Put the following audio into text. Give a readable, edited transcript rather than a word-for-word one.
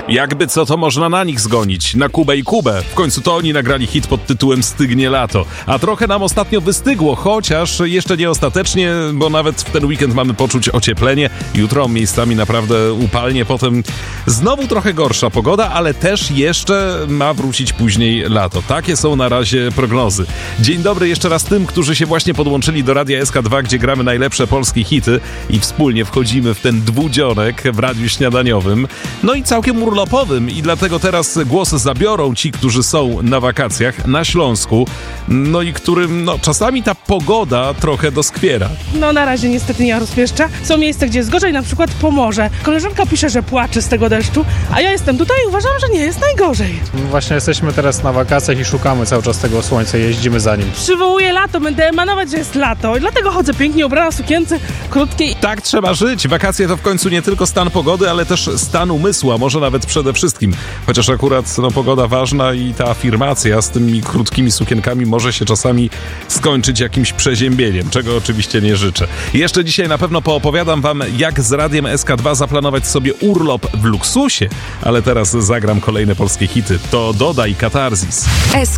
Jakby co, to można na nich zgonić, na Kubę i Kubę. W końcu to oni nagrali hit pod tytułem Stygnie lato. A trochę nam ostatnio wystygło, chociaż jeszcze nie ostatecznie, bo nawet w ten weekend mamy poczuć ocieplenie. Jutro miejscami naprawdę upalnie, potem znowu trochę gorsza pogoda, ale też jeszcze ma wrócić później lato. Takie są na razie prognozy. Dzień dobry jeszcze raz tym, którzy się właśnie podłączyli do Radia SK2, gdzie gramy najlepsze polskie hity i wspólnie wchodzimy w ten dwudzionek w Radiu Śniadaniowym. No i całkiem urlopowym i dlatego teraz głos zabiorą ci, którzy są na wakacjach na Śląsku, no i którym czasami ta pogoda trochę doskwiera. No na razie niestety nie rozpieszcza. Są miejsca, gdzie jest gorzej, na przykład Pomorze. Koleżanka pisze, że płacze z tego deszczu, a ja jestem tutaj i uważam, że nie jest najgorzej. Właśnie jesteśmy teraz na wakacjach i szukamy cały czas tego słońca, jeździmy za nim. Przywołuję lato, będę emanować, że jest lato i dlatego chodzę pięknie ubrana w sukience krótkiej. Tak trzeba żyć. Wakacje to w końcu nie tylko stan pogody, ale też stan umysłu, a może nawet przede wszystkim. Chociaż akurat pogoda ważna i ta afirmacja z tymi krótkimi sukienkami może się czasami skończyć jakimś przeziębieniem, czego oczywiście nie życzę. Jeszcze dzisiaj na pewno poopowiadam wam, jak z Radiem SK2 zaplanować sobie urlop w luksusie, ale teraz zagram kolejne polskie hity. To Doda i Katarzis.